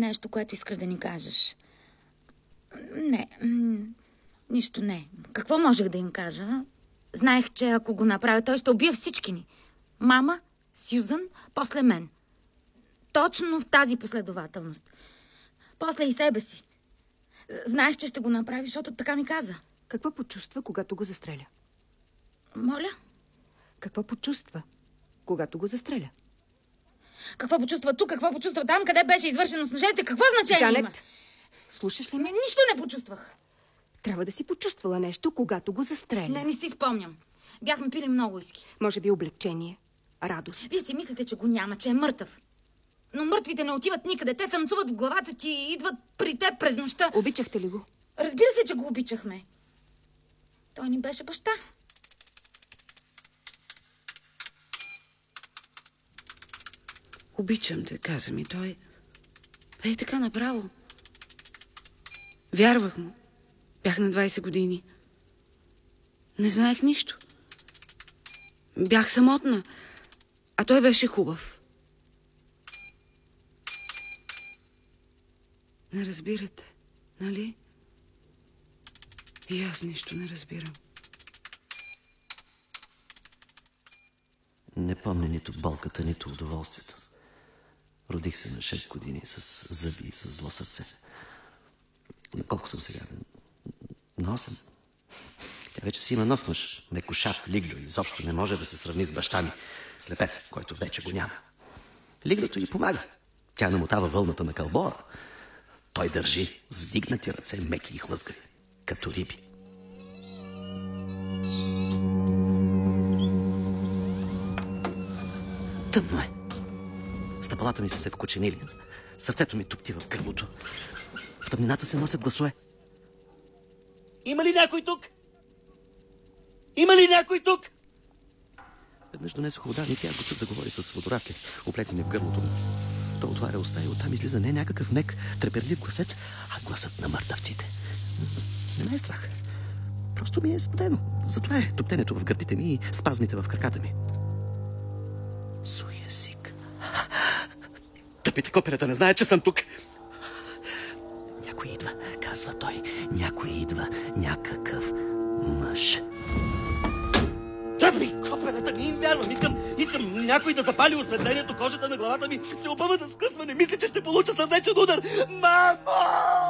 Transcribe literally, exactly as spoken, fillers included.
нещо, което искаш да ни кажеш? Не, нищо не. Какво можех да им кажа? Знаех, че ако го направя, той ще убие всички ни. Мама, Сюзан, после мен. Точно в тази последователност. После и себе си. Знаех, че ще го направи, защото така ми каза. Какво почувства, когато го застреля? Моля? Какво почувства, когато го застреля? Какво почувства тук, какво почувства там, къде беше извършено с ножете? Какво значение има? Джанет, слушаш ли ме? Нищо не почувствах. Трябва да си почувствала нещо, когато го застреля. Не, не си спомням. Бяхме пили много уиски. Може би облегчение, радост. Вие си мислите, че го няма, че е мъртъв. Но мъртвите не отиват никъде. Те танцуват в главата ти и идват при теб през нощта. Обичахте ли го? Разбира се, че го обичахме. Той ни беше баща. Обичам те, каза ми той. Ей, така направо. Вярвах му. Бях на двайсет години. Не знаех нищо. Бях самотна, а той беше хубав. Не разбирате, нали? И аз нищо не разбирам. Не помня нито болката, нито удоволствието. Родих се на шест години с зъби и с зло сърце. На колко съм сега? На осем. Тя вече си има нов мъж. Мекошав, Лигло. Изобщо не може да се сравни с баща ми. Слепец, който вече го няма. Лиглото й помага. Тя намотава вълната на кълбоа. Той държи с вдигнати ръце, меки и хлъзгави, като риби. Тъмно е. Стъпалата ми са се вкоченили. Сърцето ми тупти в гърлото. В тъмнината се носят гласове. Има ли някой тук? Има ли някой тук? Веднъж донесоха ударник и аз го чух да говори с водорасли, оплетени в гърлото му. Той отваря уста и оттам излиза не някакъв мек, треперлив гласец, а гласът на мъртъвците. Не ме е страх. Просто ми е студено. Затова е топтенето в гърдите ми и спазмите в краката ми. Сух език. Тъпите коперата не знаят, че съм тук. Някой идва, казва той. Някой идва. Някакъв мъж. Тъпи коперата, не им вярвам. Искам, искам някой да запали осветлението, кожата на главата ми се опъва да скъсва. Не мисля, че ще получа сърдечен удар. Мамо!